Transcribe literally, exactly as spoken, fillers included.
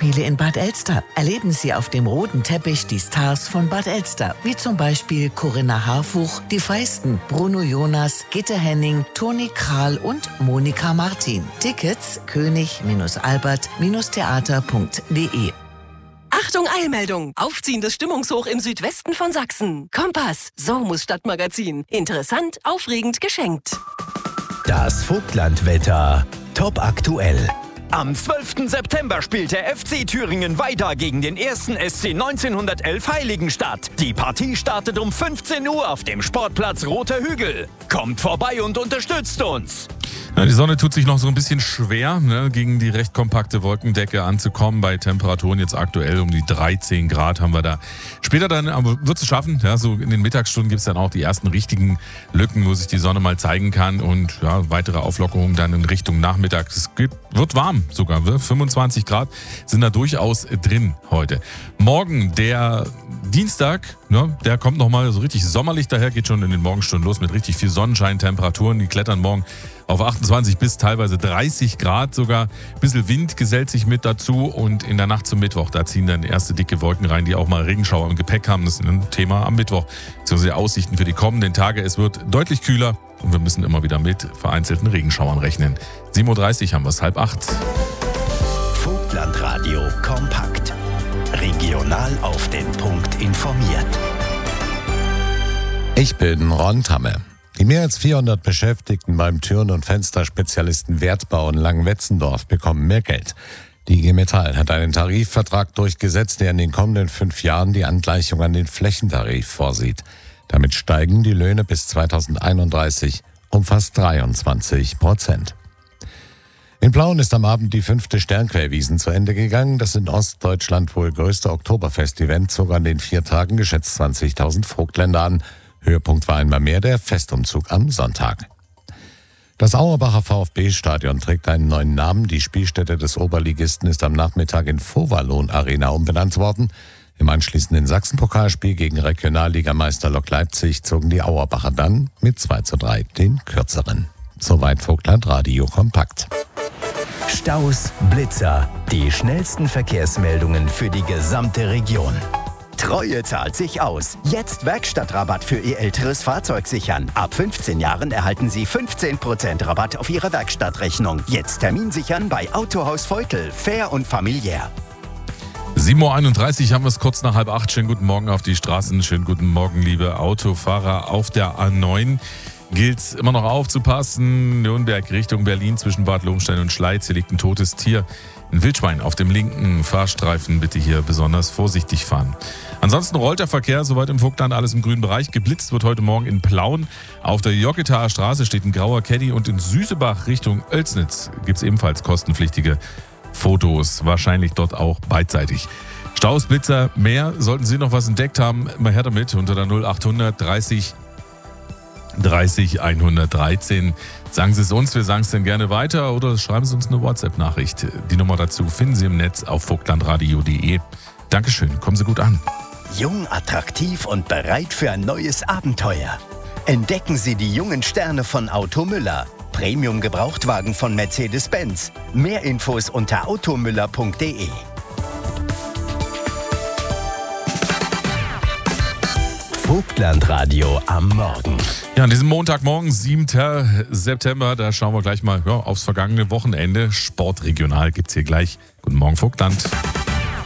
Festspiele in Bad Elster. Erleben Sie auf dem roten Teppich die Stars von Bad Elster, wie zum Beispiel Corinna Harfuch, die Feisten, Bruno Jonas, Gitte Henning, Toni Kral und Monika Martin. Tickets könig-albert-theater punkt de. Achtung, Eilmeldung! Aufziehendes Stimmungshoch im Südwesten von Sachsen. Kompass, so muss Stadtmagazin. Interessant, aufregend, geschenkt. Das Vogtlandwetter. Top aktuell. Am zwölften September spielt der F C Thüringen weiter gegen den ersten S C neunzehnhundertelf Heiligenstadt. Die Partie startet um fünfzehn Uhr auf dem Sportplatz Roter Hügel. Kommt vorbei und unterstützt uns. Ja, die Sonne tut sich noch so ein bisschen schwer, ne, gegen die recht kompakte Wolkendecke anzukommen. Bei Temperaturen jetzt aktuell um die dreizehn Grad haben wir da. Später dann, aber wird es schaffen. Ja, so in den Mittagsstunden gibt es dann auch die ersten richtigen Lücken, wo sich die Sonne mal zeigen kann. Und ja, weitere Auflockerungen dann in Richtung Nachmittag. Es geht, wird warm sogar. fünfundzwanzig Grad sind da durchaus drin heute. Morgen, der Dienstag, ne, der kommt nochmal so richtig sommerlich daher. Geht schon in den Morgenstunden los mit richtig viel Sonnenschein. Temperaturen, die klettern morgen auf achtundzwanzig bis teilweise dreißig Grad sogar. Ein bisschen Wind gesellt sich mit dazu und in der Nacht zum Mittwoch, da ziehen dann erste dicke Wolken rein, die auch mal Regenschauer im Gepäck haben. Das ist ein Thema am Mittwoch. Beziehungsweise Aussichten für die kommenden Tage. Es wird deutlich kühler und wir müssen immer wieder mit vereinzelten Regenschauern rechnen. sieben Uhr dreißig haben wir es, halb acht. Vogtlandradio kompakt. Regional auf den Punkt informiert. Ich bin Ron Tamme. Die mehr als vierhundert Beschäftigten beim Türen- und Fensterspezialisten Wertbau in Langenwetzendorf bekommen mehr Geld. Die I G Metall hat einen Tarifvertrag durchgesetzt, der in den kommenden fünf Jahren die Angleichung an den Flächentarif vorsieht. Damit steigen die Löhne bis zweitausendeinunddreißig um fast dreiundzwanzig Prozent. In Plauen ist am Abend die fünfte Sternquellwiesen zu Ende gegangen. Das in Ostdeutschland wohl größte Oktoberfest-Event, zog an den vier Tagen geschätzt zwanzigtausend Vogtländer an. Höhepunkt war einmal mehr der Festumzug am Sonntag. Das Auerbacher VfB-Stadion trägt einen neuen Namen. Die Spielstätte des Oberligisten ist am Nachmittag in Vovalon Arena umbenannt worden. Im anschließenden Sachsenpokalspiel gegen Regionalligameister Lok Leipzig zogen die Auerbacher dann mit zwei zu drei den kürzeren. Soweit Vogtlandradio kompakt. Staus, Blitzer, die schnellsten Verkehrsmeldungen für die gesamte Region. Treue zahlt sich aus. Jetzt Werkstattrabatt für Ihr älteres Fahrzeug sichern. Ab fünfzehn Jahren erhalten Sie fünfzehn Prozent Rabatt auf Ihre Werkstattrechnung. Jetzt Termin sichern bei Autohaus Veutel. Fair und familiär. sieben Uhr einunddreißig haben wir es kurz nach halb acht. Schönen guten Morgen auf die Straßen. Schönen guten Morgen, liebe Autofahrer auf der A neun. Gilt es immer noch aufzupassen. Nürnberg Richtung Berlin zwischen Bad Lobenstein und Schleiz. Hier liegt ein totes Tier. Ein Wildschwein auf dem linken Fahrstreifen. Bitte hier besonders vorsichtig fahren. Ansonsten rollt der Verkehr soweit im Vogtland, alles im grünen Bereich. Geblitzt wird heute Morgen in Plauen. Auf der Joggetaer Straße steht ein grauer Caddy und in Süßebach Richtung Oelsnitz gibt es ebenfalls kostenpflichtige Fotos. Wahrscheinlich dort auch beidseitig. Staus, Blitzer, mehr. Sollten Sie noch was entdeckt haben, immer her damit unter der null achthundert dreißig dreißig hundertdreizehn. Sagen Sie es uns, wir sagen es dann gerne weiter oder schreiben Sie uns eine WhatsApp-Nachricht. Die Nummer dazu finden Sie im Netz auf vogtlandradio punkt de. Dankeschön, kommen Sie gut an. Jung, attraktiv und bereit für ein neues Abenteuer. Entdecken Sie die jungen Sterne von Auto Müller. Premium-Gebrauchtwagen von Mercedes-Benz. Mehr Infos unter automüller punkt de. Vogtlandradio am Morgen. Ja, an diesem Montagmorgen, siebten September, da schauen wir gleich mal ja, aufs vergangene Wochenende. Sportregional gibt's hier gleich. Guten Morgen, Vogtland.